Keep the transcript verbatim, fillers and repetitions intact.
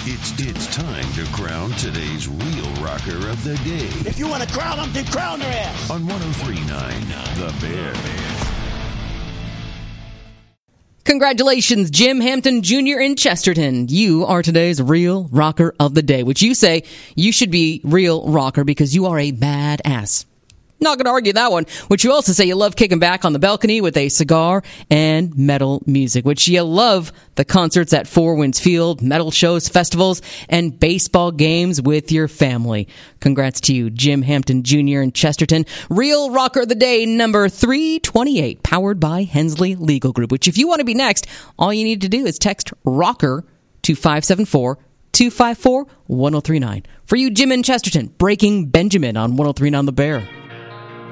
It's it's time to crown today's real rocker of the day. If you want to crown them, then crown their ass. On one oh three point nine, The Bear. Congratulations, Jim Hampton Junior in Chesterton. You are today's real rocker of the day, which you say you should be real rocker because you are a badass. Not going to argue that one. Which you also say you love kicking back on the balcony with a cigar and metal music, which you love the concerts at Four Winds Field, metal shows, festivals, and baseball games with your family. Congrats to you, Jim Hampton Junior in Chesterton. Real Rocker of the Day, number three twenty-eight, powered by Hensley Legal Group, which if you want to be next, all you need to do is text ROCKER to five seven four, two five four, one oh three nine. For you, Jim in Chesterton, Breaking Benjamin on one oh three point nine The Bear.